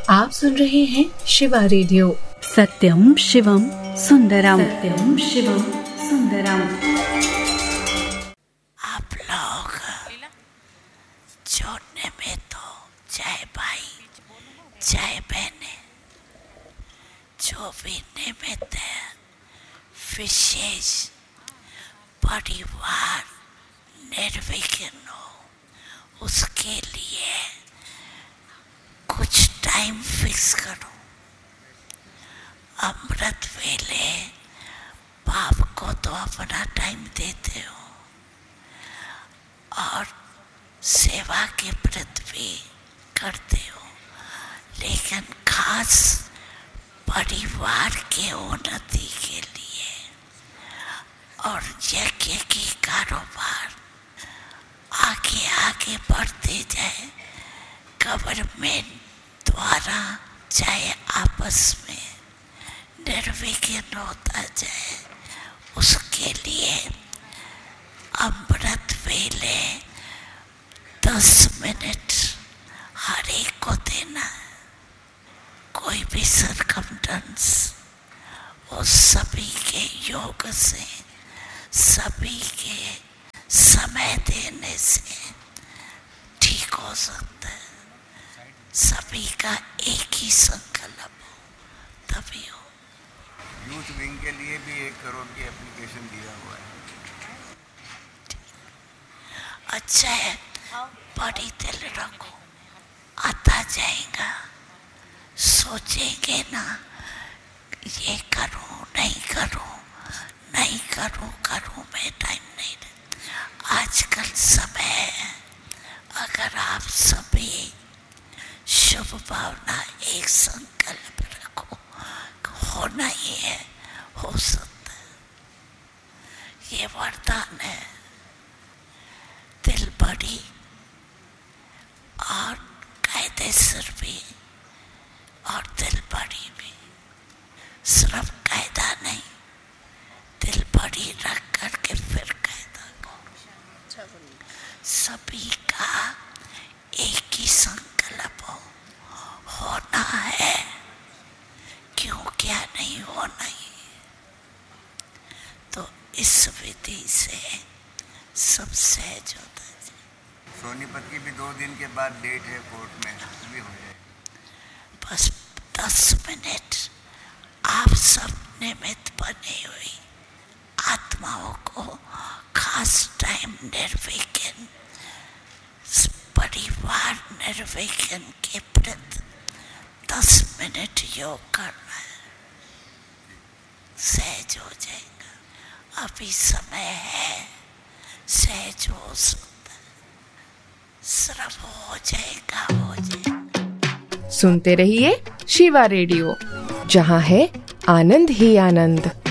आप सुन रहे हैं शिवा रेडियो। सत्यम शिवम सुंदरम, सत्यम शिवम सुंदरम। आप लोग जोड़ने में तो चाहे भाई चाहे बहने जो भी निमित्त है, विशेष परिवार निर्विघ्न हो, उसके लिए कुछ टाइम फिक्स करो। अमृत वेले बाप को तो अपना टाइम देते हो और सेवा के प्रति भी करते हो, लेकिन खास परिवार के उन्नति के लिए और यज्ञ की कारोबार आगे आगे बढ़ते जाए, गवर्नमेंट द्वारा चाहे आपस में निर्विघ्न होता जाए, उसके लिए अमृत वेले 10 मिनट हर एक को देना है। कोई भी सरकमस्टेंस वो सभी के योग से, सभी के समय देने से ठीक हो सकता है। सभी का एक ही संकल्प हो तभी हो। यूथ विंग के लिए भी 1 करोड़ की एप्लीकेशन दिया हुआ है। अच्छा है, बड़ी दिल रखो, आता जाएगा। सोचेंगे ना ये करूं नहीं करूं, नहीं करूं करूं में टाइम नहीं रहता। आजकल समय है, अगर आप सभी शुभ भावना एक संकल्प रखो, होना ही है, हो सकता है। ये वरदान है। दिल बड़ी और कायदेसर भी और दिल बड़ी भी, सिर्फ कायदा नहीं, दिल बड़ी रख करके फिर कायदा को। सभी का एक ही संकल्प हो, होना है, क्यों क्या नहीं होना ही। तो इस विधि से सब सहज होता है। सोनीपत की भी 2 दिन के बाद डेट है कोर्ट में, भी हो जाए। बस 10 मिनट आप सब निमित्त बने हुई आत्माओं को खास टाइम निर्विघ्न परिवार निर्विघ्न के प्रति 10 मिनट योग करना है, सहज हो जाएगा। अभी समय है, सहज हो सकता है, सिर्फ हो जाएगा, हो जाएगा। सुनते रहिए शिवा रेडियो, जहाँ है आनंद ही आनंद।